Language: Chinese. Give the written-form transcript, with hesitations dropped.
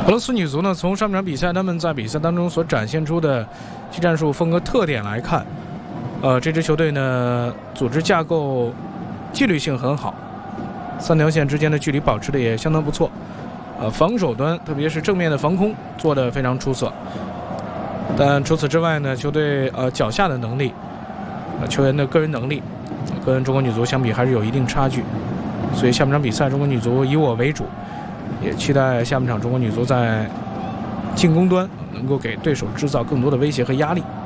俄罗斯女足呢，从上半场比赛他们在比赛当中所展现出的技战术风格特点来看，这支球队呢组织架构纪律性很好，3条线之间的距离保持的也相当不错，防守端特别是正面的防空做得非常出色。但除此之外呢，球队脚下的能力，球员的个人能力，跟中国女足相比还是有一定差距。所以下半场比赛，中国女足以我为主，也期待下半场中国女足在进攻端能够给对手制造更多的威胁和压力。